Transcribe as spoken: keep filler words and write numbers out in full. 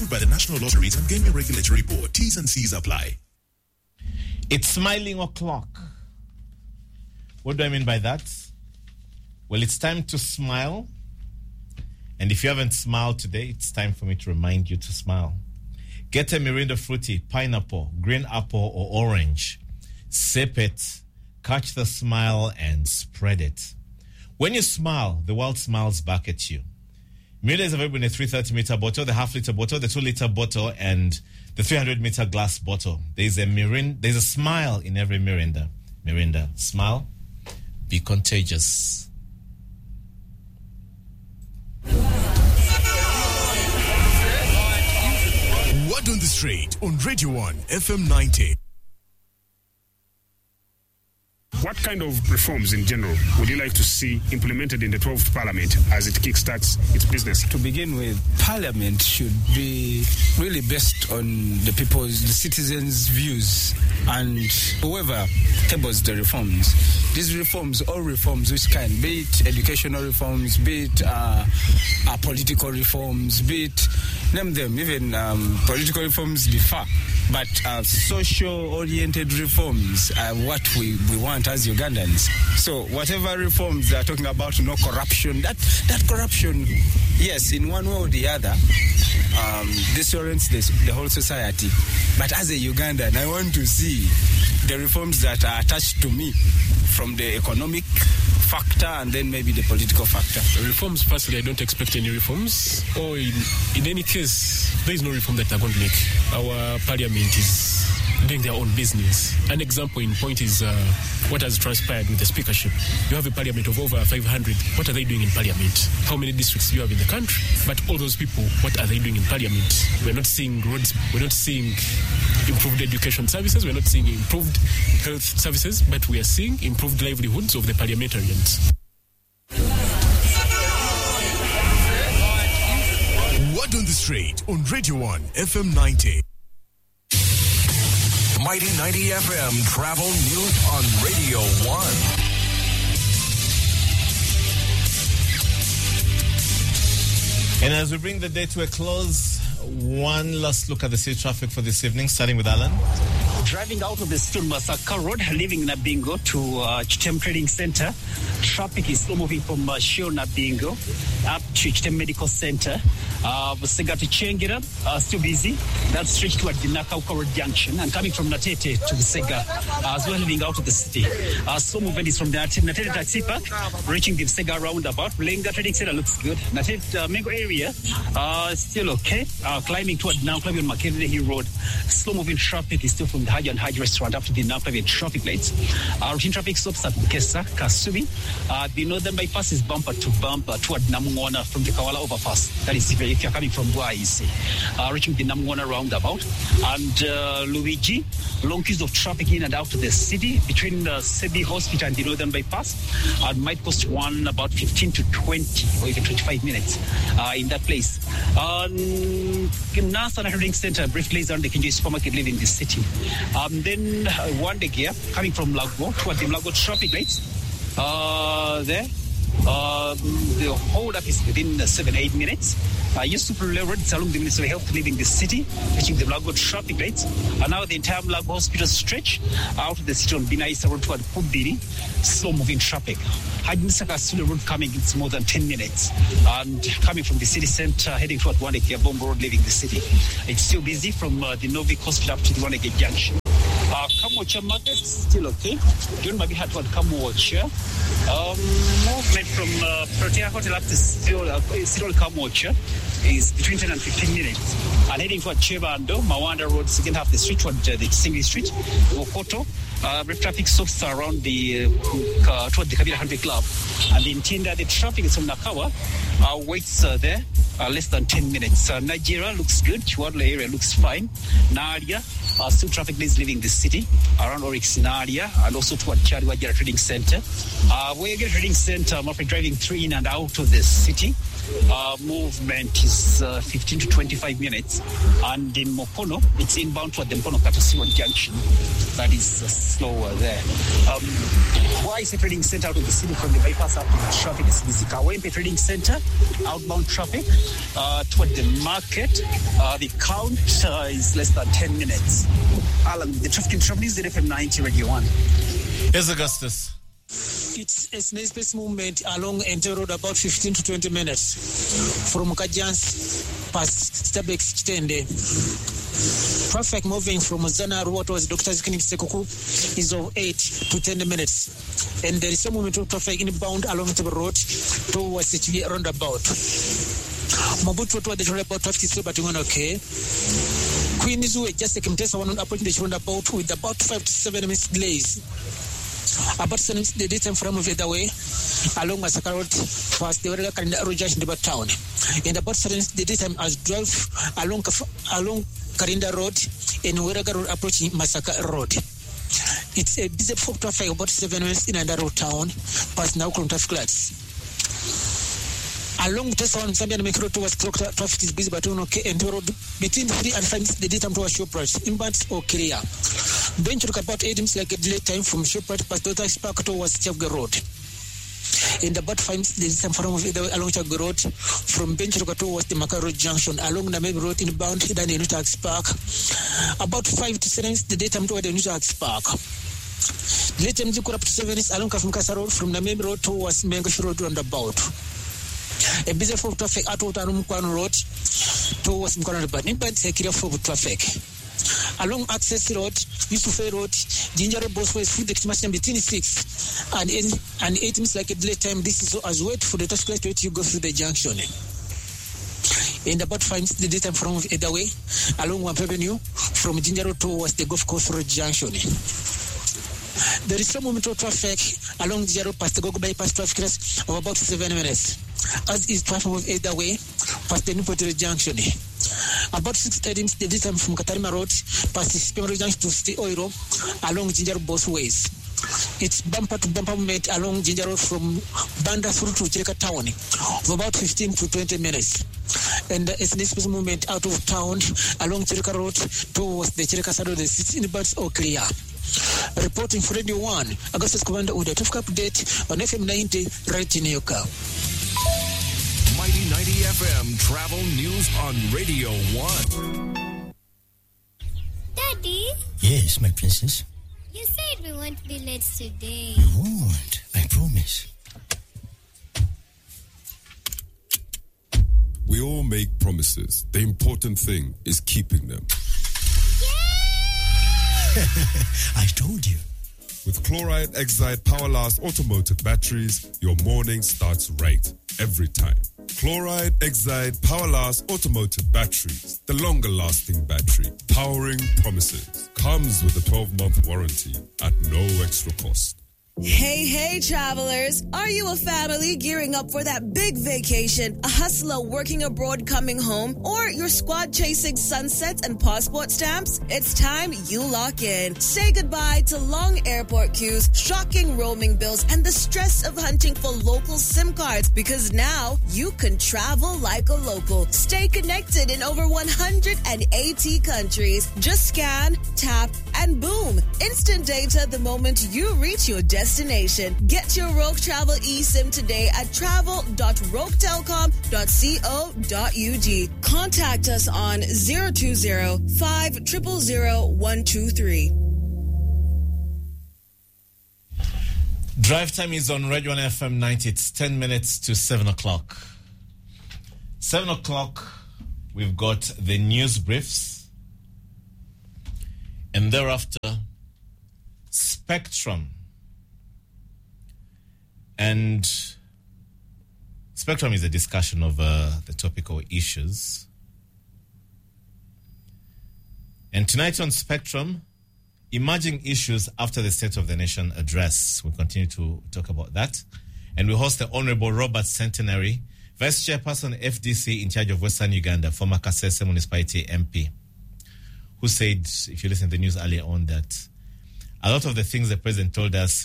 Approved by the National Lotteries and Gaming Regulatory Board. T's and C's apply. It's smiling o'clock. What do I mean by that? Well, it's time to smile. And if you haven't smiled today, it's time for me to remind you to smile. Get a Mirinda Fruity, pineapple, green apple, or orange. Sip it, catch the smile, and spread it. When you smile, the world smiles back at you. Mirinda is available in a three hundred thirty milliliter bottle, the half-liter bottle, the two-liter bottle, and the three hundred milliliter glass bottle. There's a Mirinda, there's a smile in every Mirinda. Mirinda, smile, be contagious. Word on the Street on Radio one F M ninety. What kind of reforms in general would you like to see implemented in the twelfth Parliament as it kickstarts its business? To begin with, Parliament should be really based on the people's, the citizens' views, and whoever tables the reforms. These reforms, all reforms, which kind, be it educational reforms, be it uh, uh, political reforms, be it, name them, even um, political reforms differ, but uh, social-oriented reforms are what we, we want as Ugandans. So whatever reforms they are talking about, no corruption, that, that corruption, yes, in one way or the other, um, disorients the, the whole society. But as a Ugandan, I want to see the reforms that are attached to me from the economic factor and then maybe the political factor. Reforms, personally, I don't expect any reforms. Or in, in any case, there is no reform that they're going to make. Our parliament is doing their own business. An example in point is uh, what has transpired with the speakership. You have a parliament of over five hundred. What are they doing in parliament? How many districts do you have in the country? But all those people, what are they doing in parliament? We're not seeing roads, we're not seeing improved education services, we're not seeing improved health services, but we are seeing improved livelihoods of the parliamentarians. Word on the Street on Radio one F M ninety. Mighty ninety F M Travel News on Radio one. And as we bring the day to a close, one last look at the city traffic for this evening, starting with Alan. Driving out of the Stone Masaka Road, leaving Nabingo to uh, Chitem Trading Center. Traffic is slow moving from uh, Shio Nabingo up to Chitem Medical Center. Uh, Busega to Chengira, uh, still busy. That's stretched toward the Nakauka Road Junction. And coming from Natete to Busega, uh, as well leaving out of the city. Uh, slow movement is from the Natete Taxi Park, reaching the Busega roundabout. Lenga Trading Center looks good. Natete uh, Mango area, uh, still okay. Uh, climbing toward now, climbing on Makerere Hill Road. Slow moving traffic is still from the Hajj and Hajj restaurant up to the now private traffic lights. Uh, routine traffic stops at Kesa, Kasubi. Uh, the northern bypass is bumper to bumper toward Namungona from the Kawala overpass. That is if you're coming from Bwaisi. Uh, reaching the Namungona roundabout. And uh, Luigi, long queues of traffic in and out of the city between the Sebi Hospital and the northern bypass. Uh, might cost one about fifteen to twenty or even twenty-five minutes uh, in that place. Um, Nasa Trading Center briefly is on the Kinji supermarket leaving the city. Um, then uh, one day gear coming from Lago toward the Lago traffic lights. Uh, there. Uh, the hold up is within uh, seven, eight minutes. I uh, used to Road, it's along the Ministry of Health leaving the city, reaching the Lago traffic lights. And now the entire Lago Hospital stretch out of the city on Binaisa Road toward Kubiri, slow moving traffic. Hajmisaka Sulu Road coming, it's more than ten minutes. And coming from the city center, heading toward Waneke Bombo Road, leaving the city. It's still busy from uh, the Novik Hospital up to the Waneke Junction. Uh, Kamocha market, still okay. Don't maybe had what Kamocha. Um, movement from uh, Protea Hotel up to Cyril uh, Kamocha is between ten and fifteen minutes. And heading toward Chevando, Mawanda Road, second half the street, toward uh, the Single Street, Wokoto. Uh, traffic stops around the uh, toward the Kabila Country Club. And in Tinda, the traffic is from Nakawa. Uh, waits uh, there uh, less than ten minutes. Uh, Nigeria looks good. Chiwadla area looks fine. Nadia, uh, still traffic is leaving the city around Oryx Nadia and also toward Chadiwajara Trading Center. Uh, Wayagara Trading Center, Murphy driving through in and out of the city. uh, movement is uh, fifteen to twenty-five minutes. And in Mokono, it's inbound toward the Mkono-Katusiwan junction. That is uh, slower there. Um, why is the trading center out of the city from the bypass up to the traffic is busy? Kawempe Trading Center, outbound traffic uh, toward the market. Uh, the count uh, is less than ten minutes. Alan, the traffic trouble is the F M ninety Radio one. Here's Augustus. It's a snail space movement along Enter Road about fifteen to twenty minutes from Kajans past Starbucks Chitende. Traffic moving from Zana Road towards Doctor's Clinic Sekuku is of eight to ten minutes. And there is some movement of traffic inbound along the road towards the H V roundabout. Mabutu toward the roundabout traffic is still batting on okay. Queen is just a contest one approaching the roundabout with about five to seven minutes delays. About the daytime from of the way along Masaka Road past the Orega Karinda Road Junction to town. And about the daytime as drive along along Karinda Road and Orega Road approaching Masaka Road. It's a busy folk traffic about seven minutes in another road town past now traffic lights. Along Tesla and Zambian Make Road towards clock traffic is busy but okay and road between three and five minutes the daytime towards Shoprite. Inbound or clear. Bench look about eight minutes like a delay time from Shoprite past Doctor Park towards Chapga Road. In about five minutes the daytime from along Chapga Road from Bench look towards the Maka Road Junction along Namib Road inbound then the New Tax Park. About five to seven minutes the daytime toward the New Tax Park. The daytime up to seven minutes along Kafumkasa Road from Namib Road towards Mengosh Road roundabout. A busy for traffic at Mkwano Road towards Mkwano Road, but secure for traffic. Along Access Road, Yusufe Road, Ginger Bosway, food expansion between six and eight, and eight minutes like a delay time. This is as wait for the traffic light to go through the junction. In about five minutes, the daytime from either way, along Wamp Avenue, from Ginger Road towards the Gulf Coast Road junction. There is some moment of traffic along Ginger Road past the Gogo bypass traffic of about seven minutes. As is traffic of either way, past the Newport Junction. About six thirty minutes, the distance from Katarima Road, past the Spemro Junction to City Oiro, along Ginger both ways. It's bumper to bumper movement along Ginger Road from Banda through to Chirika Town of about fifteen to twenty minutes. And it's an express movement out of town along Chirika Road towards the Chirika side of the city in birds or clear. Reporting for Radio one, Augustus Commander with a traffic update on F M ninety right in Yoka. Mighty ninety F M travel news on Radio one. Daddy? Yes, my princess? You said we won't be late today. We won't, I promise. We all make promises. The important thing is keeping them. I told you. With Chloride Exide Powerlast automotive batteries, your morning starts right every time. Chloride Exide Powerlast automotive batteries, the longer lasting battery, powering promises. Comes with a twelve-month warranty at no extra cost. Hey, hey, travelers. Are you a family gearing up for that big vacation, a hustler working abroad coming home, or your squad chasing sunsets and passport stamps? It's time you lock in. Say goodbye to long airport queues, shocking roaming bills, and the stress of hunting for local SIM cards, because now you can travel like a local. Stay connected in over one hundred eighty countries. Just scan, tap, and boom. Instant data the moment you reach your destination. Destination. Get your Rogue Travel eSIM today at travel dot rogue telecom dot co dot u g. Contact us on zero two zero, five zero zero zero, one two three. Drive time is on Radio one F M ninety. It's ten minutes to seven o'clock. seven o'clock, we've got the news briefs. And thereafter, Spectrum. And Spectrum is a discussion of uh, the topical issues. And tonight on Spectrum, emerging issues after the State of the Nation address. We'll continue to talk about that. And we host the Honorable Robert Centenary, Vice Chairperson F D C in charge of Western Uganda, former Kasese Municipality M P, who said, if you listen to the news earlier on, that a lot of the things the President told us